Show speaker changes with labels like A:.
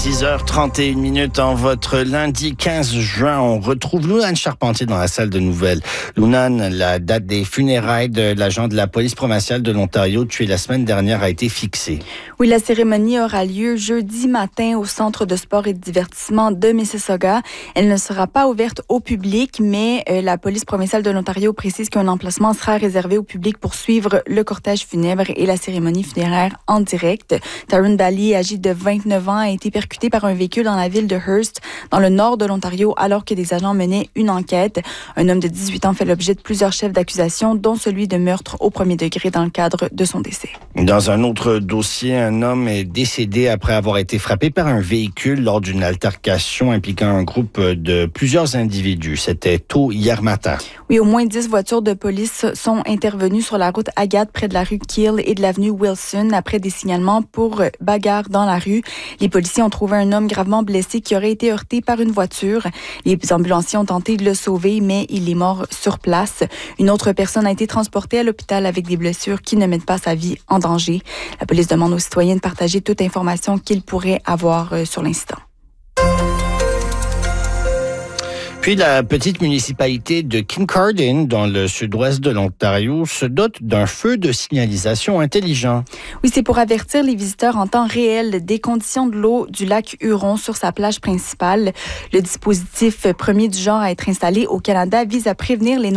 A: 6h31 en votre lundi 15 juin. On retrouve Lounane Charpentier dans la salle de nouvelles. Lounane, la date des funérailles de l'agent de la police provinciale de l'Ontario tué la semaine dernière a été fixée.
B: Oui, la cérémonie aura lieu jeudi matin au Centre de sport et de divertissement de Mississauga. Elle ne sera pas ouverte au public, mais la police provinciale de l'Ontario précise qu'un emplacement sera réservé au public pour suivre le cortège funèbre et la cérémonie funéraire en direct. Taryn Bally, âgé de 29 ans, a été percuté par un véhicule dans la ville de Hearst, dans le nord de l'Ontario, alors que des agents menaient une enquête. Un homme de 18 ans fait l'objet de plusieurs chefs d'accusation, dont celui de meurtre au premier degré dans le cadre de son décès.
A: Dans un autre dossier, un homme est décédé après avoir été frappé par un véhicule lors d'une altercation impliquant un groupe de plusieurs individus. C'était tôt hier matin.
B: Oui, au moins 10 voitures de police sont intervenues sur la route Agathe près de la rue Keele et de l'avenue Wilson après des signalements pour bagarre dans la rue. Les policiers ont trouvé un homme gravement blessé qui aurait été heurté par une voiture. Les ambulanciers ont tenté de le sauver, mais il est mort sur place. Une autre personne a été transportée à l'hôpital avec des blessures qui ne mettent pas sa vie en danger. La police demande aux citoyens de partager toute information qu'ils pourraient avoir sur l'incident.
A: Puis la petite municipalité de Kincardine, dans le sud-ouest de l'Ontario, se dote d'un feu de signalisation intelligent.
B: Oui, c'est pour avertir les visiteurs en temps réel des conditions de l'eau du lac Huron sur sa plage principale. Le dispositif premier du genre à être installé au Canada vise à prévenir les